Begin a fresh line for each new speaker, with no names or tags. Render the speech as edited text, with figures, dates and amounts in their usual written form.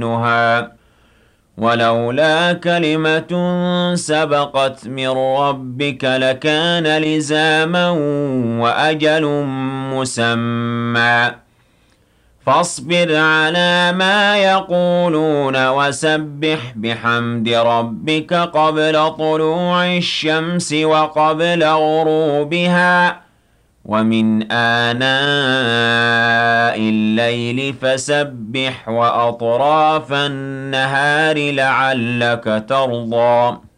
النُّهَىٰ ولولا كلمة سبقت من ربك لكان لزاما وأجل مسمى فاصبر على ما يقولون وسبح بحمد ربك قبل طلوع الشمس وقبل غروبها ومن آناء الليل فسبح وأطراف النهار لعلك ترضى